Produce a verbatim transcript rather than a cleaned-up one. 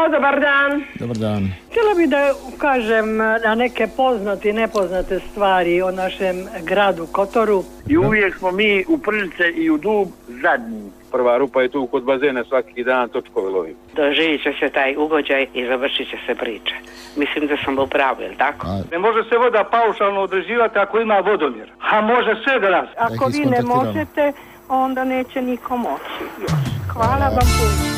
Alo, dobar dan. Dobar dan. Htjela bih da ukažem na neke poznate i nepoznate stvari o našem gradu Kotoru. I uvijek smo mi u Prlice i u Dub zadnji. Prva rupa je tu kod bazena, svaki dan točkove lovim. Doživit će se taj ugođaj i završit će se priča. Mislim da sam u pravu, jel tako? A, Ne može se voda paušalno određivati ako ima vodomjer. A može sve da nas. Ako ih vi ne iskontaktiramo. možete, onda neće niko moći još. Hvala vam puno.